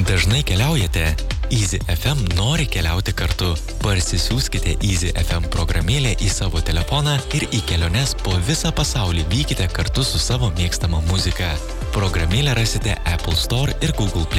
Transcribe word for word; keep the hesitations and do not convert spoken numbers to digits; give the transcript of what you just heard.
Dažnai keliaujate? Easy F M nori keliauti kartu. Parsisiųskite Easy F M programėlę į savo telefoną ir į keliones po visą pasaulį vykite kartu su savo mėgstama muzika. Programėlę rasite Apple Store ir Google Play.